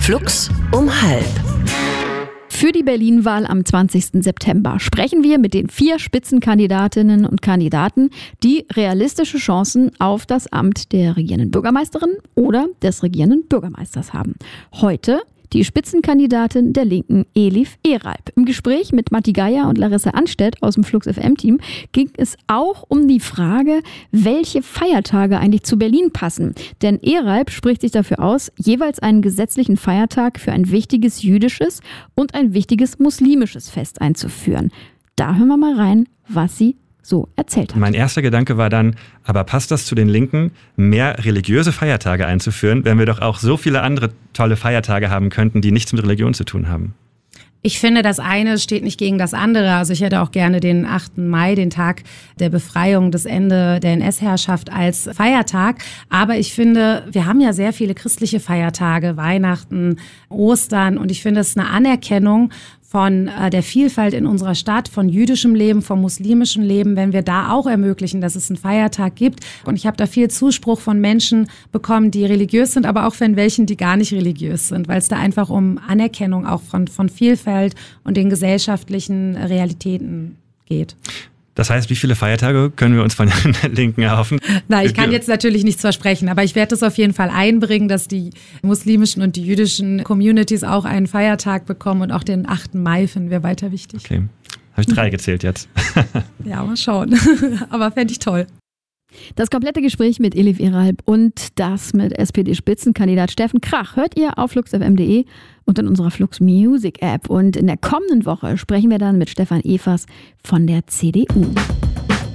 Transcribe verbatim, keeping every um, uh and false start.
Flux um halb. Für die Berlin-Wahl am zwanzigsten September sprechen wir mit den vier Spitzenkandidatinnen und Kandidaten, die realistische Chancen auf das Amt der regierenden Bürgermeisterin oder des regierenden Bürgermeisters haben. Heute die Spitzenkandidatin der Linken, Elif Eralp. Im Gespräch mit Matti Geier und Larissa Anstedt aus dem Flux F M-Team ging es auch um die Frage, welche Feiertage eigentlich zu Berlin passen. Denn Eralp spricht sich dafür aus, jeweils einen gesetzlichen Feiertag für ein wichtiges jüdisches und ein wichtiges muslimisches Fest einzuführen. Da hören wir mal rein, was sie so erzählt hat. Mein erster Gedanke war dann, aber passt das zu den Linken, mehr religiöse Feiertage einzuführen, wenn wir doch auch so viele andere tolle Feiertage haben könnten, die nichts mit Religion zu tun haben? Ich finde, das eine steht nicht gegen das andere. Also ich hätte auch gerne den achten Mai, den Tag der Befreiung, das Ende der N S-Herrschaft als Feiertag. Aber ich finde, wir haben ja sehr viele christliche Feiertage, Weihnachten, Ostern. Und ich finde, es ist eine Anerkennung von äh, der Vielfalt in unserer Stadt, von jüdischem Leben, vom muslimischen Leben, wenn wir da auch ermöglichen, dass es einen Feiertag gibt. Und ich habe da viel Zuspruch von Menschen bekommen, die religiös sind, aber auch von welchen, die gar nicht religiös sind, weil es da einfach um Anerkennung auch von, von Vielfalt und den gesellschaftlichen Realitäten geht. Das heißt, wie viele Feiertage können wir uns von den Linken erhoffen? Nein, ich kann jetzt natürlich nichts versprechen, aber ich werde es auf jeden Fall einbringen, dass die muslimischen und die jüdischen Communities auch einen Feiertag bekommen und auch den achten Mai finden wir weiter wichtig. Okay, habe ich drei gezählt jetzt. Ja, mal schauen, aber fände ich toll. Das komplette Gespräch mit Elif Eralp und das mit S P D-Spitzenkandidat Steffen Krach hört ihr auf flux f m punkt d e und in unserer Flux Music App. Und in der kommenden Woche sprechen wir dann mit Stefan Evers von der C D U.